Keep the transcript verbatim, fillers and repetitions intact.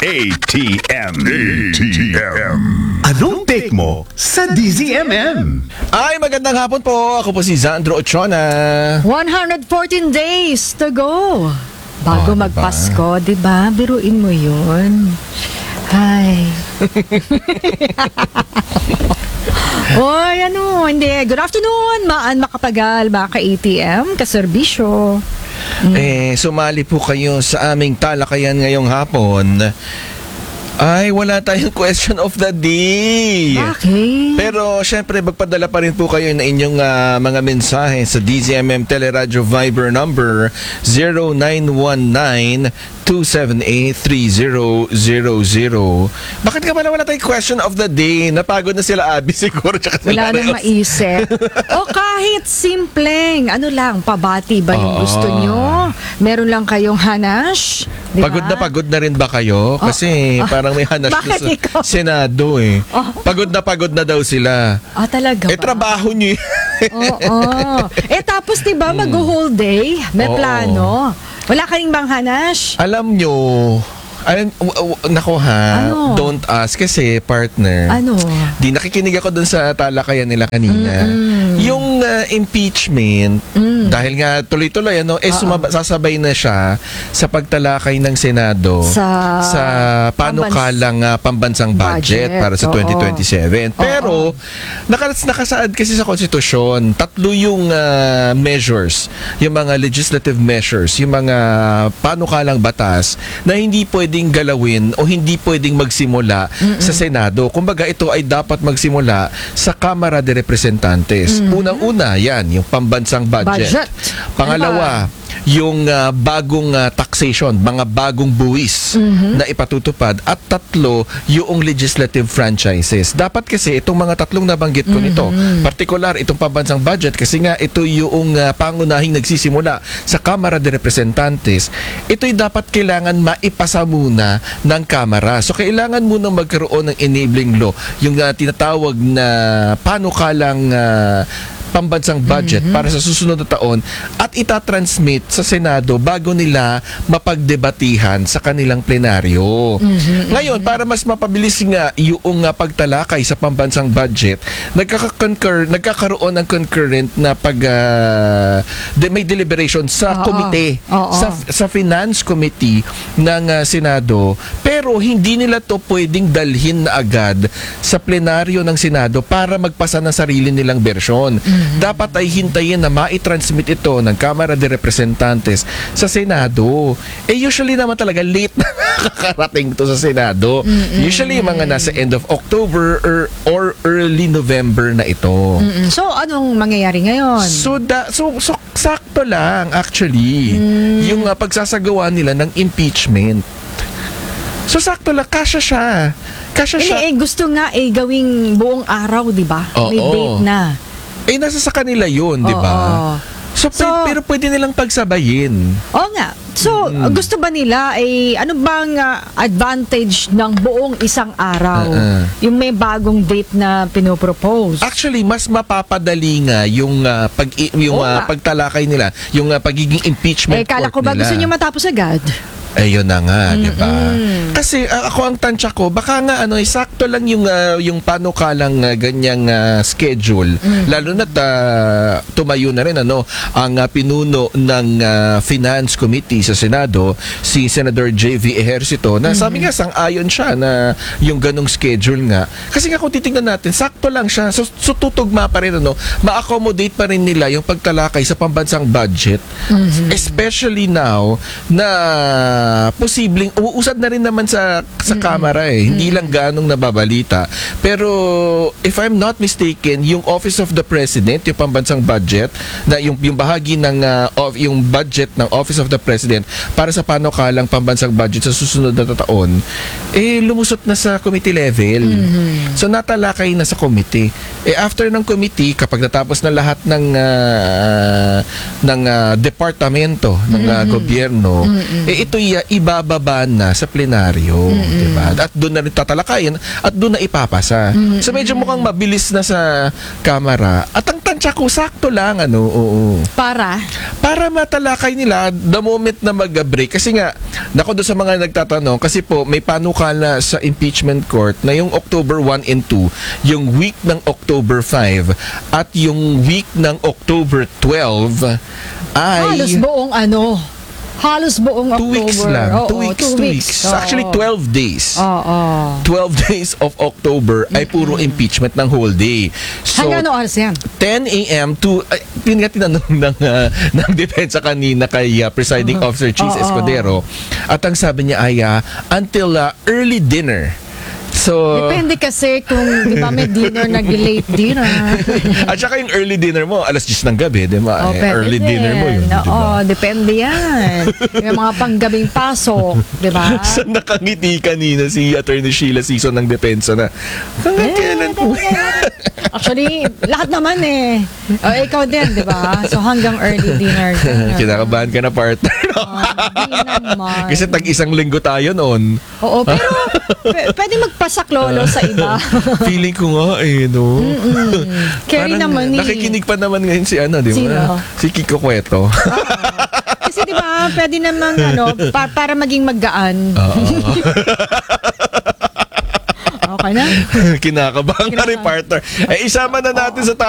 A T M. A T M. Anong take mo sa D Z M M? Ay, magandang hapon po. Ako po si Zandro Ochona. one hundred fourteen days to go. Oh, Bago diba? magpasko, di ba? Biruin mo yun. Ay. Oy, ano, hindi. Good afternoon, Maan Makapagal, mga ka-A T M, kaserbisyo. Eh, sumali po kayo sa aming talakayan ngayong hapon. Ay, wala tayong question of the day. Bakit? Pero syempre, magpadala pa rin po kayo na inyong ah, mga mensahe sa D Z M M Teleradyo Viber number zero nine one nine two seven eight three zero zero zero. Bakit ka pala wala tayong question of the day? Napagod na sila Abby siguro. Tsaka Wala sila nang Reos. maisip. O kahit simpleng, ano lang, pabati ba yung Oo. gusto nyo? Meron lang kayong hanash? Di ba? Pagod na pagod na rin ba kayo? Kasi parang may hanas Bakit na sa ikaw? Senado eh. Oh. Pagod na pagod na daw sila. Ah, talaga Eh, ba? trabaho nyo eh. Oo. Eh tapos 'di ba mag-whole day? May Oo. plano. Wala ka ring bang hanash? Alam nyo, alam, w- w- nako ha, Ano? don't ask kasi partner. Ano? Di nakikinig ako dun sa talakayan nila kanina. Yung uh, impeachment, dahil nga tuloy-tuloy, ano, eh, sumaba, sasabay na siya sa pagtalakay ng Senado Sa- sa panukalang uh, pambansang budget, Budget, para sa oo. twenty twenty-seven. Pero, nakas nakasaad kasi sa konstitusyon, tatlo yung uh, measures, yung mga legislative measures, yung mga panukalang batas na hindi pwedeng galawin o hindi pwedeng magsimula sa Senado. Kumbaga, ito ay dapat magsimula sa Kamara de Representantes. Unang-una, yan, yung pambansang budget. Budget. Pangalawa, yung uh, bagong uh, taxation, mga bagong buwis na ipatutupad. At tatlo, yung legislative franchises. Dapat kasi itong mga tatlong nabanggit ko nito, partikular itong pambansang budget, kasi nga ito yung uh, pangunahing nagsisimula sa Kamara de Representantes, ito'y dapat kailangan maipasa muna ng Kamara. So kailangan muna magkaroon ng enabling law, yung uh, tinatawag na panukalang uh, pambansang budget para sa susunod na taon at itatransmit sa Senado bago nila mapagdebatihan sa kanilang plenaryo. Ngayon, para mas mapabilis nga yung uh, pagtalakay sa pambansang budget, nagkaka-concur, nagkakaroon ng concurrent na pag uh, de, may deliberation sa Oo. komite, Oo. sa sa Finance Committee ng uh, Senado, pero hindi nila to pwedeng dalhin na agad sa plenaryo ng Senado para magpasa ng sarili nilang bersyon. Dapat ay hintayin na mai-transmit ito ng Kamara de Representantes sa Senado. Eh usually naman talaga late na nakakarating to sa Senado. Usually mga nasa end of October or, or early November na ito. Mm, So anong mangyayari ngayon? So, da, so, so sakto lang actually yung uh, pagsasagawa nila ng impeachment. So sakto lang, kasya siya. Kasya Hindi, siya. eh, gusto nga eh gawing buong araw, di ba? May Oo. date na. Eh, nasa sa kanila yun, di ba? Oo. So, pe- So- pero pwede nilang pagsabayin. Oo nga. So, gusto ba nila ay ano bang ah, advantage ng buong isang araw? Uh-uh. Yung may bagong date na pinopropose? Actually, mas mapapadali nga yung ah, pag yung Oo ah, nga. pagtalakay nila, yung ah, pagiging impeachment eh, kala ko court ba nila. gusto niyo matapos agad? Ayun na nga, di ba? Kasi ah, ako ang tansya ko, baka nga ano, eh, sakto lang yung ah, yung panukalang uh, ganyang ah, schedule. Lalo na't ah, tumayo na rin ano, ang ah, pinuno ng ah, Finance Committee sa Senado, si Senator J V Ejercito, na sabi nga sang-ayon siya na yung ganong schedule nga. Kasi nga kung titingnan natin, sakto lang siya. So, so tutugma pa rin ano, ma-accommodate pa rin nila yung pagtalakay sa pambansang budget. Especially now na posibleng uusad na rin naman sa sa Kamara eh. Hindi lang ganong nababalita. Pero if I'm not mistaken, yung Office of the President, yung pambansang budget, na yung yung bahagi ng uh, of yung budget ng Office of the President para sa panukalang pambansang budget sa susunod na taon, eh lumusot na sa committee level. So natalakay na sa committee. Eh after ng committee, kapag natapos na lahat ng uh, ng uh, departamento ng uh, gobyerno, eh ito ay uh, ibababa na sa plenaryo, mm-hmm. diba? At doon na rin tatalakayin at doon na ipapasa. Mm-hmm. So medyo mukhang mabilis na sa kamera. At ang tansya ko, sakto lang, ano, oo. Para? Para matalakay nila the moment na mag-break. Kasi nga, nako doon sa mga nagtatanong, kasi po may panukala sa impeachment court na yung October one and two, yung week ng October five at yung week ng October twelve ay Halos buong ano? Halos buong two October. weeks lang. Oo, two weeks, two two weeks. weeks. Oo. Actually, twelve days. Oo. twelve days of October ay puro impeachment ng whole day. So, Hanggang ano oras yan? ten a.m. to, ay, tin- tinanong ng, uh, ng depensa kanina kay uh, Presiding Uh-huh. Officer Cheese Oo. Escudero. At ang sabi niya ay uh, until uh, early dinner. So, Depende kasi kung, di ba, may dinner, nag-late dinner. at saka yung early dinner mo, alas diyes ng gabi, di ba? Oh, Eh, pwede early din. dinner mo yun, di Oo, ba? depende yan. Yung mga panggabing pasok, di ba? So, nakangiti kanina si Attorney Sheila Season ng depensa na, hanggang Eh, kailan po? Actually, lahat naman eh. O, ikaw din, di ba? So, hanggang early dinner. ka. Kinakabahan ka na, partner. Oh, Hindi naman. Kasi tag-isang linggo tayo noon. Oo, pero p- pwede magpasak lolo sa iba. Feeling ko nga eh, no? Carry Parang naman eh. nakikinig pa naman ngayon si ano, di ba? Sino? Si Kiko Cueto. Kasi di ba, pwede namang ano, pa- para maging maggaan. Oo. Okay na? Kinakabahan ka rin, partner. Eh, isama na natin sa